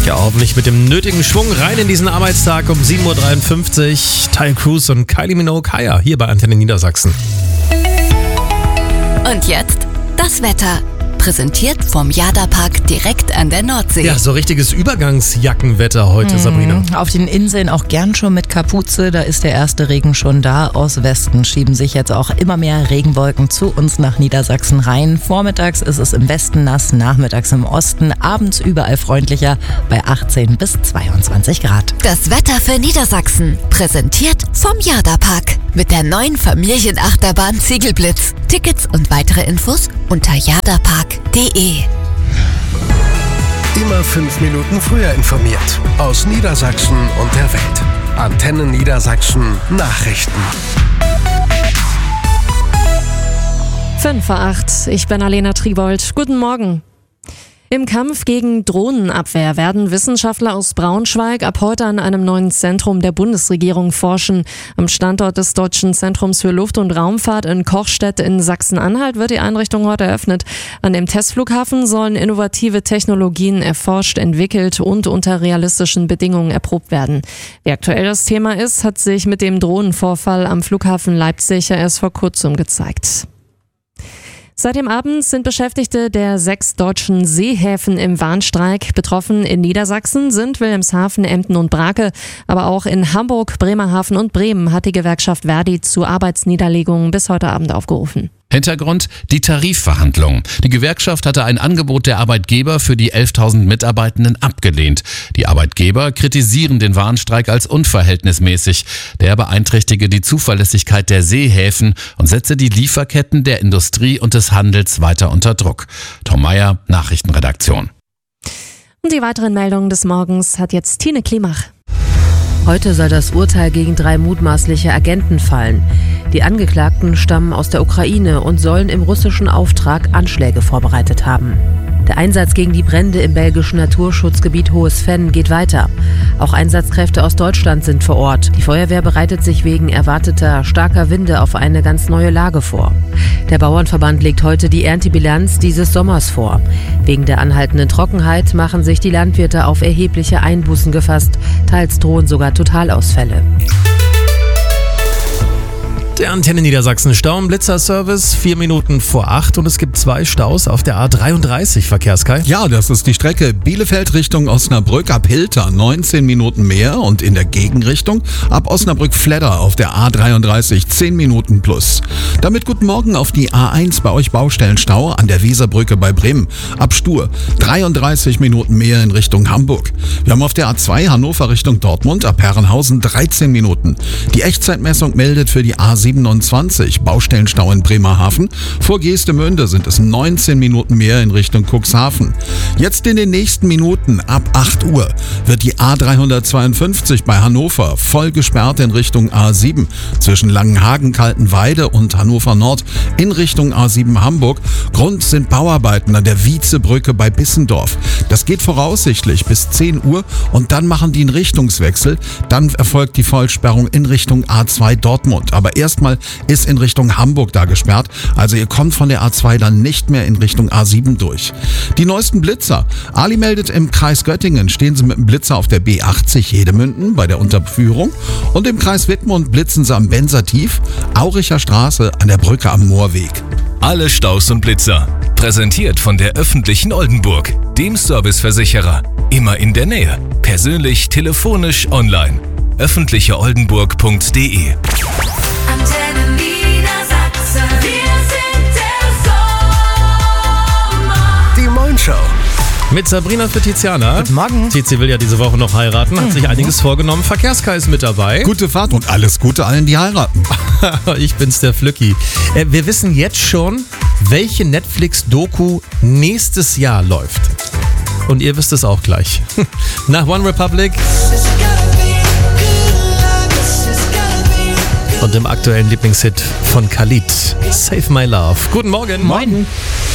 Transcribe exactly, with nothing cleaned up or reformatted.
Ja, hoffentlich mit dem nötigen Schwung rein in diesen Arbeitstag um sieben Uhr dreiundfünfzig. Ty Cruz und Kylie Minogue Higher hier bei Antenne Niedersachsen. Und jetzt das Wetter. Präsentiert vom Jada-Park direkt an der Nordsee. Ja, so richtiges Übergangsjackenwetter heute, mhm. Sabrina. Auf den Inseln auch gern schon mit Kapuze, da ist der erste Regen schon da. Aus Westen schieben sich jetzt auch immer mehr Regenwolken zu uns nach Niedersachsen rein. Vormittags ist es im Westen nass, nachmittags im Osten, abends überall freundlicher bei achtzehn bis zweiundzwanzig Grad. Das Wetter für Niedersachsen, präsentiert vom Jada-Park. Mit der neuen Familienachterbahn Ziegelblitz. Tickets und weitere Infos unter jadapark punkt de. Immer fünf Minuten früher informiert. Aus Niedersachsen und der Welt. Antenne Niedersachsen Nachrichten. fünf vor acht. Ich bin Alena Tribold. Guten Morgen. Im Kampf gegen Drohnenabwehr werden Wissenschaftler aus Braunschweig ab heute an einem neuen Zentrum der Bundesregierung forschen. Am Standort des Deutschen Zentrums für Luft- und Raumfahrt in Kochstedt in Sachsen-Anhalt wird die Einrichtung heute eröffnet. An dem Testflughafen sollen innovative Technologien erforscht, entwickelt und unter realistischen Bedingungen erprobt werden. Wie aktuell das Thema ist, hat sich mit dem Drohnenvorfall am Flughafen Leipzig ja erst vor kurzem gezeigt. Seit dem Abend sind Beschäftigte der sechs deutschen Seehäfen im Warnstreik. Betroffen in Niedersachsen sind Wilhelmshaven, Emden und Brake. Aber auch in Hamburg, Bremerhaven und Bremen hat die Gewerkschaft Verdi zu Arbeitsniederlegungen bis heute Abend aufgerufen. Hintergrund: die Tarifverhandlungen. Die Gewerkschaft hatte ein Angebot der Arbeitgeber für die elftausend Mitarbeitenden abgelehnt. Die Arbeitgeber kritisieren den Warnstreik als unverhältnismäßig. Der beeinträchtige die Zuverlässigkeit der Seehäfen und setze die Lieferketten der Industrie und des Handels weiter unter Druck. Tom Meyer, Nachrichtenredaktion. Und die weiteren Meldungen des Morgens hat jetzt Tine Klimach. Heute soll das Urteil gegen drei mutmaßliche Agenten fallen. Die Angeklagten stammen aus der Ukraine und sollen im russischen Auftrag Anschläge vorbereitet haben. Der Einsatz gegen die Brände im belgischen Naturschutzgebiet Hohes Venn geht weiter. Auch Einsatzkräfte aus Deutschland sind vor Ort. Die Feuerwehr bereitet sich wegen erwarteter starker Winde auf eine ganz neue Lage vor. Der Bauernverband legt heute die Erntebilanz dieses Sommers vor. Wegen der anhaltenden Trockenheit machen sich die Landwirte auf erhebliche Einbußen gefasst. Teils drohen sogar Totalausfälle. Der Antenne Niedersachsen Stau- und Blitzerservice, vier Minuten vor acht und es gibt zwei Staus auf der A dreiunddreißig, Verkehrskai. Ja, das ist die Strecke Bielefeld Richtung Osnabrück ab Hilter, neunzehn Minuten mehr, und in der Gegenrichtung ab Osnabrück-Fledder auf der A dreiunddreißig, zehn Minuten plus. Damit guten Morgen auf die A eins, bei euch Baustellenstau an der Weserbrücke bei Bremen. Ab Stur, dreiunddreißig Minuten mehr in Richtung Hamburg. Wir haben auf der A zwei Hannover Richtung Dortmund ab Herrenhausen dreizehn Minuten. Die Echtzeitmessung meldet für die A siebenundzwanzig, Baustellenstau in Bremerhaven. Vor Geestemünde sind es neunzehn Minuten mehr in Richtung Cuxhaven. Jetzt in den nächsten Minuten ab acht Uhr wird die A dreihundertzweiundfünfzig bei Hannover voll gesperrt in Richtung A sieben. Zwischen Langenhagen, Kaltenweide und Hannover Nord in Richtung A sieben Hamburg. Grund sind Bauarbeiten an der Wietzebrücke bei Bissendorf. Das geht voraussichtlich bis zehn Uhr und dann machen die einen Richtungswechsel. Dann erfolgt die Vollsperrung in Richtung A zwei Dortmund. Aber erst Erstmal ist in Richtung Hamburg da gesperrt, also ihr kommt von der A zwei dann nicht mehr in Richtung A sieben durch. Die neuesten Blitzer. Ali meldet, im Kreis Göttingen stehen sie mit dem Blitzer auf der B achtzig Hedemünden bei der Unterführung und im Kreis Wittmund blitzen sie am Bensertief, Auricher Straße an der Brücke am Moorweg. Alle Staus und Blitzer. Präsentiert von der öffentlichen Oldenburg, dem Serviceversicherer. Immer in der Nähe. Persönlich, telefonisch, online. öffentliche oldenburg punkt de. Antenne Niedersachsen, wir sind der Sommer. Die Moin-Show. Mit Sabrina für Tiziana. Guten Morgen. Tizi will ja diese Woche noch heiraten, hat sich einiges vorgenommen. Verkehrskai ist mit dabei. Gute Fahrt und alles Gute allen, die heiraten. Ich bin's, der Flücki. Äh, wir wissen jetzt schon, welche Netflix-Doku nächstes Jahr läuft. Und ihr wisst es auch gleich. Nach One Republic und dem aktuellen Lieblingshit von Khalid, Save My Love. Guten Morgen. Moin.